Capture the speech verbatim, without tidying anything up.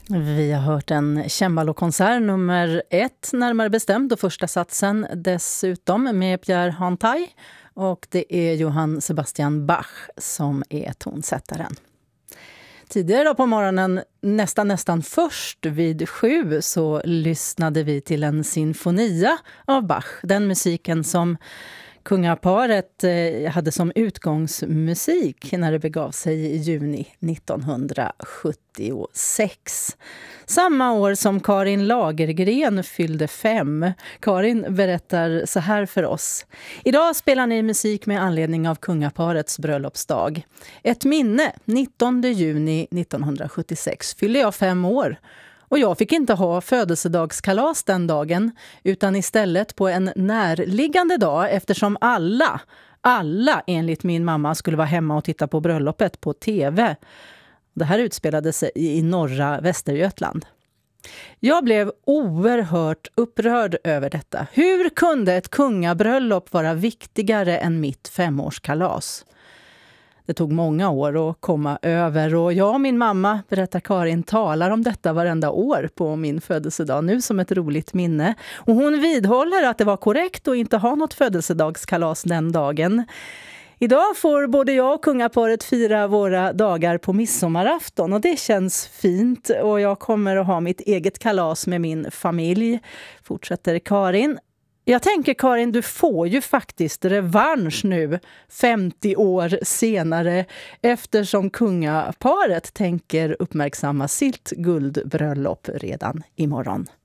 Vi har hört en cembalokonsert nummer ett, närmare bestämt, och första satsen dessutom med Pierre Hantai. Och det är Johann Sebastian Bach som är tonsättaren. Tidigare på morgonen, nästan nästan först vid sju, så lyssnade vi till en sinfonia av Bach. Den musiken som kungaparet hade som utgångsmusik när det begav sig i juni nittonhundrasjuttiosex. Samma år som Karin Lagergren fyllde fem. Karin berättar så här för oss. Idag spelar ni musik med anledning av kungaparets bröllopsdag. Ett minne, nittonde juni nittonhundrasjuttiosex, fyllde jag fem år. Och jag fick inte ha födelsedagskalas den dagen, utan istället på en närliggande dag, eftersom alla, alla enligt min mamma skulle vara hemma och titta på bröllopet på tv. Det här utspelade sig i norra Västergötland. Jag blev oerhört upprörd över detta. Hur kunde ett kungabröllop vara viktigare än mitt femårskalas? Det tog många år att komma över, och jag och min mamma, berättar Karin, talar om detta varenda år på min födelsedag, nu som ett roligt minne. Och hon vidhåller att det var korrekt att inte ha något födelsedagskalas den dagen. Idag får både jag och kungaparet fira våra dagar på midsommarafton, och det känns fint, och jag kommer att ha mitt eget kalas med min familj, fortsätter Karin. Jag tänker, Karin, du får ju faktiskt revansch nu femtio år senare, eftersom kungaparet tänker uppmärksamma sitt guldbröllop redan imorgon.